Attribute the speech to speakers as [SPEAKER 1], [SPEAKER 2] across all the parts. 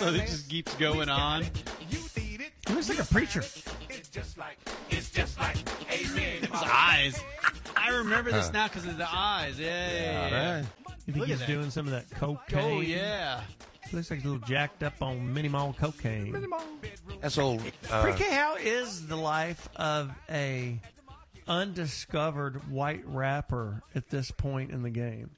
[SPEAKER 1] So it just keeps going on.
[SPEAKER 2] He looks like a preacher.
[SPEAKER 3] It's just like amen.
[SPEAKER 1] His eyes. I remember this now because of the eyes. Yeah.
[SPEAKER 2] You think
[SPEAKER 1] Look
[SPEAKER 2] he's
[SPEAKER 1] at that.
[SPEAKER 2] doing some of that cocaine?
[SPEAKER 1] Oh, yeah.
[SPEAKER 2] Looks like he's a little jacked up on mini mall cocaine.
[SPEAKER 4] That's old.
[SPEAKER 2] Pre-K, how is the life of a undiscovered white rapper at this point in the game?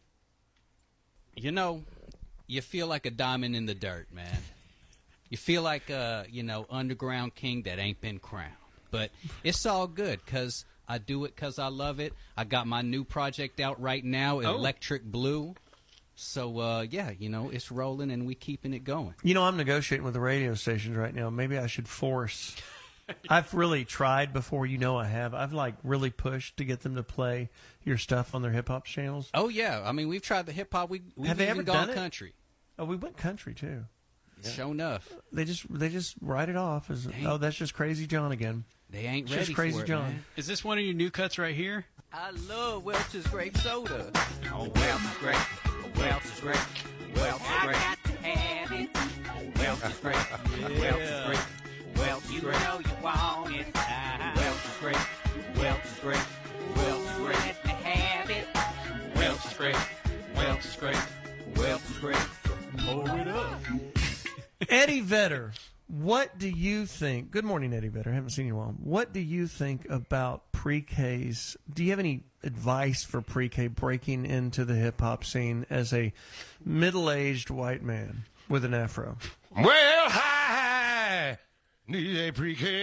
[SPEAKER 5] You know, you feel like a diamond in the dirt, man. You feel like a, underground king that ain't been crowned. But it's all good because I do it because I love it. I got my new project out right now, Electric Blue. So, it's rolling and we keeping it going.
[SPEAKER 2] I'm negotiating with the radio stations right now. Maybe I should force. I've really tried before. I have. I've really pushed to get them to play your stuff on their hip hop channels.
[SPEAKER 5] Oh, yeah. I mean, we've tried the hip hop. We've
[SPEAKER 2] have they
[SPEAKER 5] even
[SPEAKER 2] ever
[SPEAKER 5] gone
[SPEAKER 2] done it?
[SPEAKER 5] country.
[SPEAKER 2] Oh, we went country too.
[SPEAKER 5] Yeah. Sure enough.
[SPEAKER 2] They just write it off as that's just Crazy John again.
[SPEAKER 5] They ain't
[SPEAKER 2] It's
[SPEAKER 5] ready
[SPEAKER 2] just Crazy
[SPEAKER 5] for it,
[SPEAKER 2] John.
[SPEAKER 5] man.
[SPEAKER 1] Is this one of your new cuts right here?
[SPEAKER 5] I love Welch's grape soda. Oh, Welch is great. Welch is great. Welch is great. I got to have it. Welch is great. Welch is great. Welch, you know you want it. Welch is great. Welch is great. Welch is great. Let me have it. Welch is great. Welch is great. Welch is great. Pour it up.
[SPEAKER 2] Eddie Vedder, what do you think? Good morning, Eddie Vedder. I haven't seen you in a while. What do you think about pre-Ks? Do you have any advice for pre-K breaking into the hip-hop scene as a middle-aged white man with an afro?
[SPEAKER 4] Well, hi, need a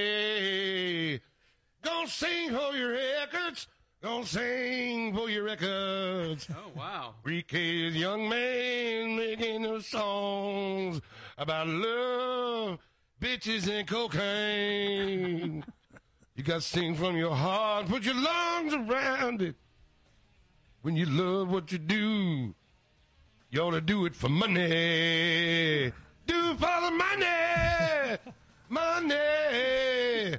[SPEAKER 4] pre-K. Gonna sing for your records. Gonna sing for your records.
[SPEAKER 1] Oh, wow.
[SPEAKER 4] Pre-K is a young man making those songs about love, bitches, and cocaine. You got to sing from your heart, put your lungs around it. When you love what you do, you ought to do it for money. Do it for the money. Money.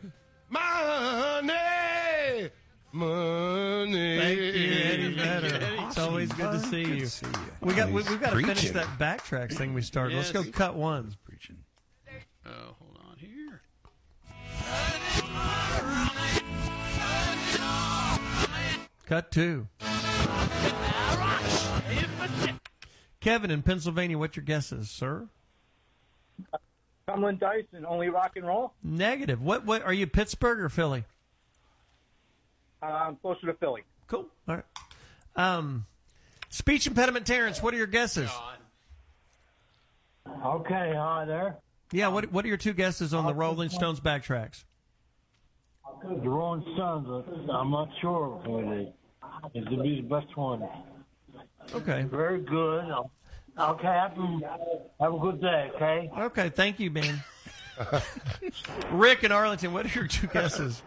[SPEAKER 4] Money. Money.
[SPEAKER 2] Thank you, Eddie Vedder. It's always good to see you. We've got to finish that backtracks thing we started.
[SPEAKER 1] Yes.
[SPEAKER 2] Let's go cut one.
[SPEAKER 6] Preaching.
[SPEAKER 1] Oh, hold on here.
[SPEAKER 2] Cut two. Kevin in Pennsylvania, what's your guesses, sir?
[SPEAKER 7] Cumberland Dyson, only rock and roll.
[SPEAKER 2] Negative. What are you, Pittsburgh or Philly?
[SPEAKER 7] I'm closer to Philly.
[SPEAKER 2] Cool. All right. Speech impediment Terrence, what are your guesses?
[SPEAKER 8] Okay, hi there.
[SPEAKER 2] Yeah, what are your two guesses on the Rolling Stones backtracks?
[SPEAKER 8] The Rolling Stones, I'm not sure if it's to be the best one.
[SPEAKER 2] Okay.
[SPEAKER 8] Very good. Okay, have a good day, okay?
[SPEAKER 2] Okay, thank you, man. Rick in Arlington, what are your two guesses?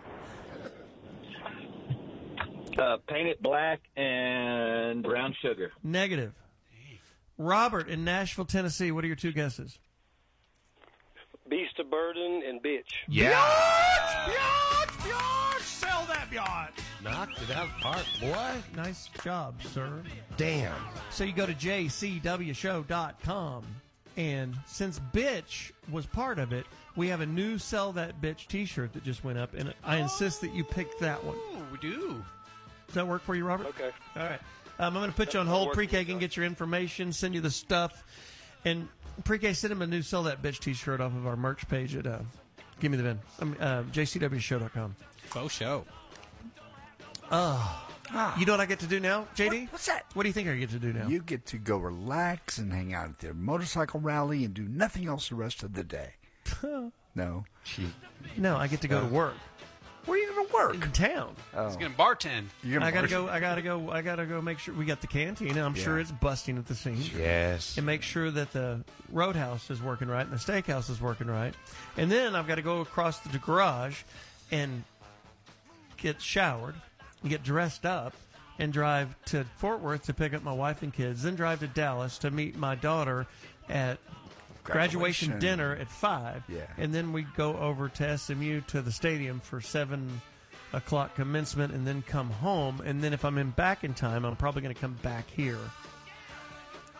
[SPEAKER 9] Paint It Black and Brown Sugar.
[SPEAKER 2] Negative. Robert in Nashville, Tennessee, what are your two guesses?
[SPEAKER 10] Beast of Burden and Bitch.
[SPEAKER 4] Yeah.
[SPEAKER 2] Biatch! Sell that biatch!
[SPEAKER 4] Knocked it out of the park, boy.
[SPEAKER 2] Nice job, sir.
[SPEAKER 4] Damn.
[SPEAKER 2] So you go to jcwshow.com, and since Bitch was part of it, we have a new Sell That Bitch t-shirt that just went up, and I insist that you pick that one.
[SPEAKER 1] Oh, we do.
[SPEAKER 2] Does that work for you, Robert?
[SPEAKER 10] Okay.
[SPEAKER 2] All right. I'm going to put you on hold. Pre-K can get your information, send you the stuff. And Pre-K, send him a new Sell That Bitch t-shirt off of our merch page at, give me the VIN, jcwshow.com.
[SPEAKER 5] Faux show.
[SPEAKER 2] You know what I get to do now, JD?
[SPEAKER 6] What's that?
[SPEAKER 2] What do you think I get to do now?
[SPEAKER 6] You get to go relax and hang out at their motorcycle rally and do nothing else the rest of the day. No.
[SPEAKER 2] No, I get to go to work.
[SPEAKER 6] Where are you going to work?
[SPEAKER 2] In town.
[SPEAKER 1] He's going to bartend.
[SPEAKER 2] I gotta go make sure we got the canteen. I'm sure it's busting at the seams.
[SPEAKER 4] Yes.
[SPEAKER 2] And make sure that the roadhouse is working right and the steakhouse is working right. And then I've got to go across the garage and get showered and get dressed up and drive to Fort Worth to pick up my wife and kids, then drive to Dallas to meet my daughter at graduation dinner at 5.
[SPEAKER 6] Yeah.
[SPEAKER 2] And then we go over to SMU to the stadium for 7 o'clock commencement and then come home. And then if I'm back in time, I'm probably going to come back here.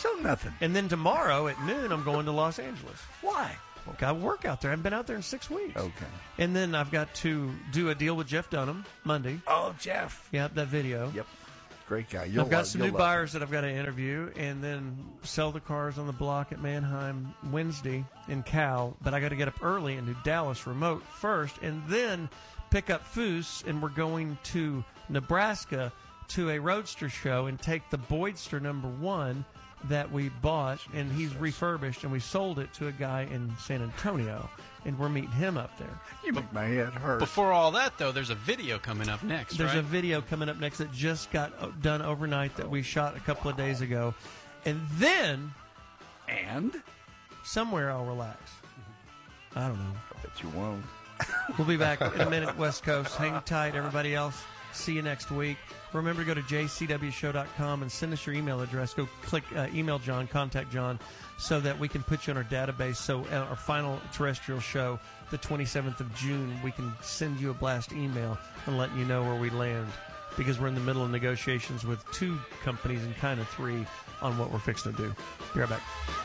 [SPEAKER 6] So nothing.
[SPEAKER 2] And then tomorrow at noon, I'm going to Los Angeles.
[SPEAKER 6] Why?
[SPEAKER 2] Well, got work out there. I haven't been out there in 6 weeks.
[SPEAKER 6] Okay.
[SPEAKER 2] And then I've got to do a deal with Jeff Dunham Monday.
[SPEAKER 6] Oh, Jeff.
[SPEAKER 2] Yeah, that video.
[SPEAKER 6] Yep. Great guy.
[SPEAKER 2] I've got some new buyers that I've got to interview, and then sell the cars on the block at Manheim Wednesday in Cal. But I got to get up early and do Dallas remote first, and then pick up Foose, and we're going to Nebraska to a Roadster show and take the Boydster #1 that we bought, and he's refurbished, and we sold it to a guy in San Antonio, and we're meeting him up there.
[SPEAKER 6] You make my head hurt.
[SPEAKER 1] Before all that, though, there's a video coming up next,
[SPEAKER 2] There's
[SPEAKER 1] right?
[SPEAKER 2] a video coming up next that just got done overnight that we shot a couple of days ago. And then...
[SPEAKER 6] And?
[SPEAKER 2] Somewhere I'll relax. I don't know.
[SPEAKER 6] I bet you won't.
[SPEAKER 2] We'll be back in a minute, West Coast. Hang tight, everybody else. See you next week. Remember to go to jcwshow.com and send us your email address. Go click email John, contact John, so that we can put you on our database. So our final terrestrial show, the 27th of June, we can send you a blast email and let you know where we land, because we're in the middle of negotiations with 2 companies and kind of 3 on what we're fixing to do. Be right back.